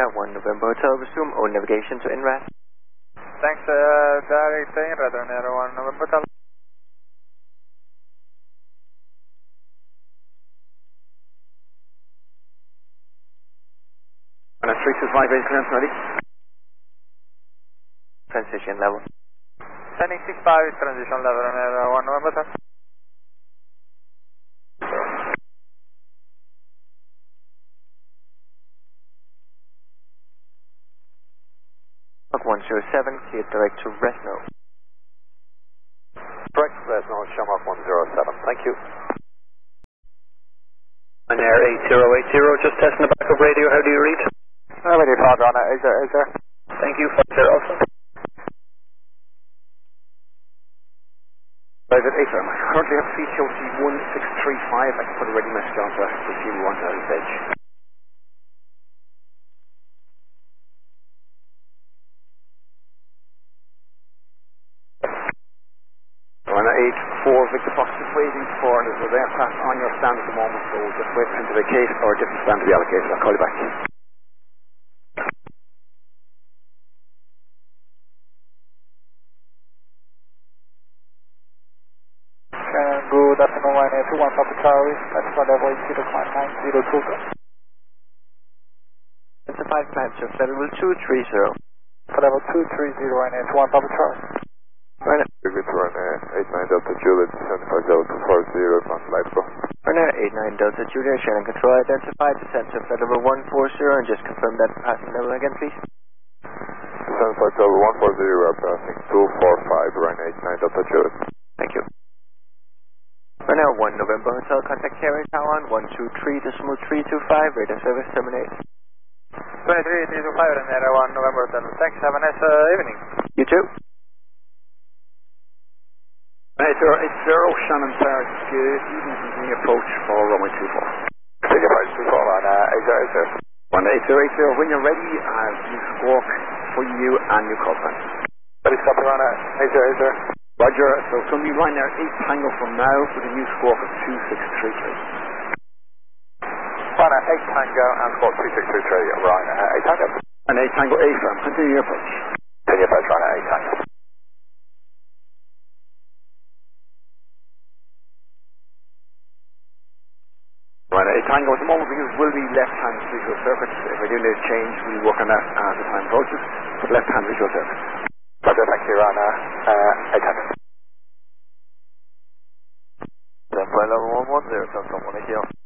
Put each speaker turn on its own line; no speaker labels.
Ryanair 1 November Hotel, resume all navigation to INRAS.
Thanks, direct INRAS, Ryanair 1 November Hotel.
And 325 base clearance ready.
Transition level.
Standing 65, transition level, Ryanair 1 November Hotel.
Mark 107, cleared direct to Resno.
Direct to Resno, Shamrock 107, thank you. Ryanair 8080, just testing the backup radio, how do you read?
Ready, Father, on it, is there?
Thank you, 50 also. Private 8 I currently have CTOC 1635, I can put a ready message on to the team we want out of edge. Ryanair 84, Victor Fox, just waiting for, there's an aircraft on your stand at the moment, so we'll just wait for him to vacate or a different stand to be allocated. I'll call you back.
Good afternoon, Ryanair 21 Papa Charlie, that's for level 80 to climb 902.
Delta 5 climb to level 230.
For level 230, Ryanair 21 Papa Charlie.
Ryanair.
Good to Ryanair 89 Delta Juliet, 75 Delta 40, on flight go.
Ryanair 89 Delta Juliet, Shannon control, identify descent to flight level 140 and just confirm that passing level again, please.
75 Delta 140, we're passing 245, Ryanair 89 Delta Juliet.
Thank you. Ryanair 1 November Hotel, contact carrier Taiwan 123.325, radar service terminate.
23.325, Ryanair 1 November Hotel, thanks, have a nice evening.
You too.
Ryanair 8080, Shannon Park, good evening, continuing approach for runway 24.
Take approach 24 on 8080.
Ryanair 8080, when you're ready, you squawk for you and your call sign.
Ready, copy Ryanair 8080.
Roger, so it's going to be Ryanair 8 Tango from now with a new squawk of 2633.
Ryanair 8 Tango and squawk 2633, Ryanair 8 Tango.
And 8 Tango A firm, continue your approach.
Continue approach, Ryanair 8 Tango.
Ryanair 8 Tango at the moment because it will be left-hand visual circuit. If I do need to change, we'll work on that as the time approaches. But left-hand visual circuit.
Roger, thank you, Ryanair 8 Tango.
Then flight level 110, Delta 180.